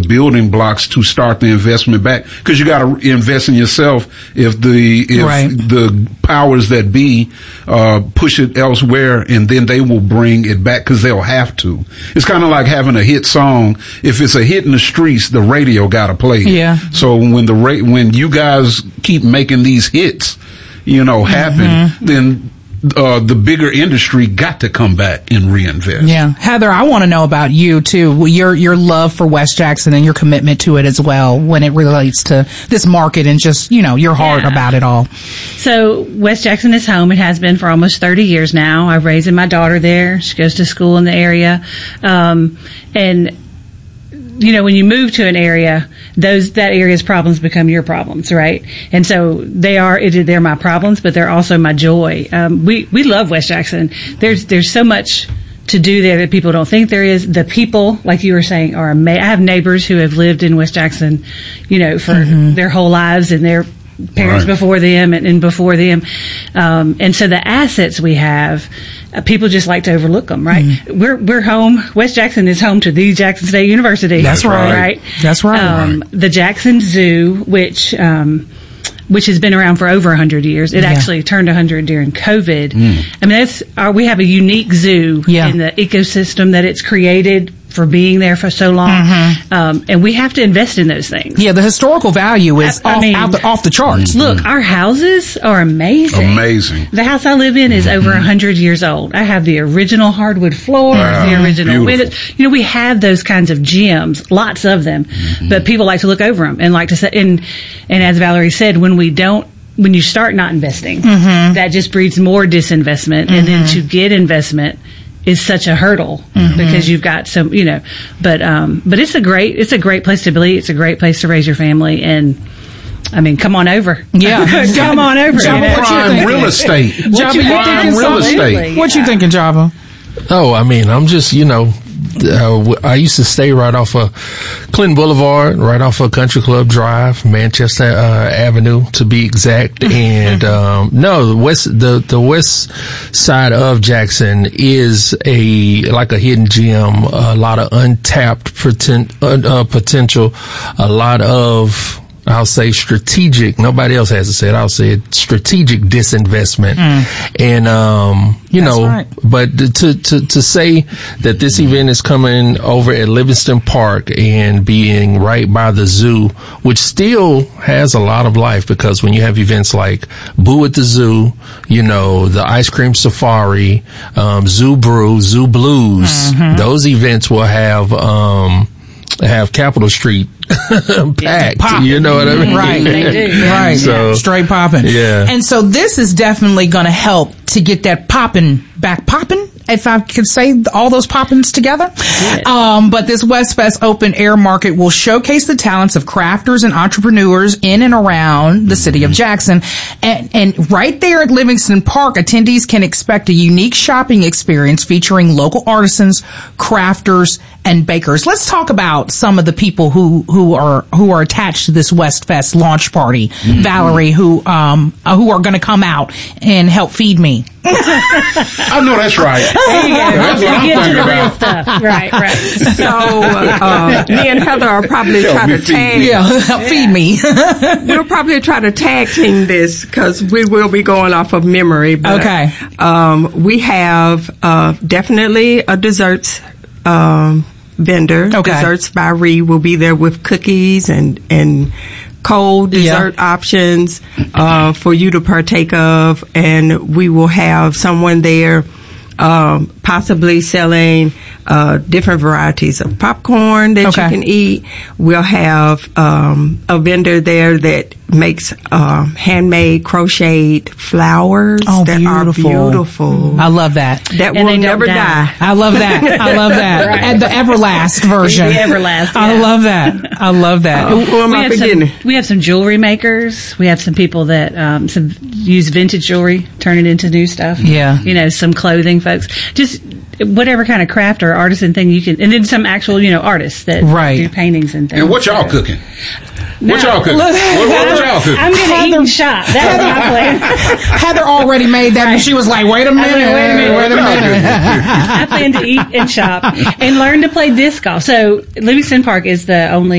building blocks to start the investment back, because you got to invest in yourself if the powers that be push it elsewhere, and then they will bring it back because they'll have to. It's kind of like having a hit song. If it's a hit in the streets, the radio got to play it. Yeah. So when you guys keep making these hits, happen, then the bigger industry got to come back and reinvest. Yeah. Heather, I want to know about you too, your love for West Jackson and your commitment to it as well when it relates to this market and just, your heart about it all. So West Jackson is home. It has been for almost 30 years now. I'm raising my daughter there. She goes to school in the area. And when you move to an area, that area's problems become your problems, right? And so they're my problems, but they're also my joy. We love West Jackson. There's so much to do there that people don't think there is. The people, like you were saying, are amazing. I have neighbors who have lived in West Jackson, for their whole lives, and their parents before them and before them. And so the assets we have, people just like to overlook them, right? We're home. West Jackson is home to the Jackson State University. That's right. That's right. The Jackson Zoo, which has been around for over 100 years. It actually turned 100 during COVID. I mean, we have a unique zoo in the ecosystem that it's created for being there for so long. And we have to invest in those things. Yeah, the historical value is off the charts. Look, our houses are amazing. The house I live in is over 100 years old. I have the original hardwood floor, the original windows. We have those kinds of gems, lots of them, but people like to look over them and like to say, and as Valerie said, when you start not investing, that just breeds more disinvestment, and then to get investment is such a hurdle because you've got some, but it's a great place to be. It's a great place to raise your family, and I mean, come on over. Yeah, come on over. Java, prime real estate. What you thinking, Java? Oh, I mean, I'm just, I used to stay right off of Clinton Boulevard, right off of Country Club Drive, Manchester Avenue to be exact. And the west side of Jackson is like a hidden gem, a lot of untapped potential, a lot of, I'll say strategic, nobody else has to say it, I'll say it, strategic disinvestment. And, but to say that this event is coming over at Livingston Park and being right by the zoo, which still has a lot of life, because when you have events like Boo at the Zoo, the Ice Cream Safari, Zoo Brew, Zoo Blues, those events will have Capitol Street packed. You know what I mean? Right. They do. Right. So, straight popping. Yeah. And so this is definitely going to help to get that popping back popping, if I could say all those poppins together. But this West Fest open air market will showcase the talents of crafters and entrepreneurs in and around the city of Jackson. And right there at Livingston Park, attendees can expect a unique shopping experience featuring local artisans, crafters, and bakers. Let's talk about some of the people who are attached to this West Fest launch party. Valerie, who are going to come out and help feed me. I know that's right. There you go. That's what I'm thinking about. Stuff. Right. So me and Heather are probably trying to tag. Feed me. We'll probably try to tag team this because we will be going off of memory. But, we have definitely a desserts vendor. Desserts by Ree will be there with cookies and cold dessert options for you to partake of, and we will have someone there possibly selling different varieties of popcorn that you can eat. We'll have a vendor there that makes handmade crocheted flowers that are beautiful. I love that. That will never die. I love that. Right. And the Everlast version. The Everlast. I love that. I love that. Who am I forgetting? We have some jewelry makers. We have some people that use vintage jewelry, turn it into new stuff. Yeah. Some clothing folks. Just whatever kind of craft or artisan thing you can, and then some actual, artists that do paintings and things. And what y'all cooking? What y'all cooking? What y'all cooking? I'm going to eat and shop. That's my plan. Heather already made that, and she was like, wait a minute. I plan to eat and shop and learn to play disc golf. So Livingston Park is the only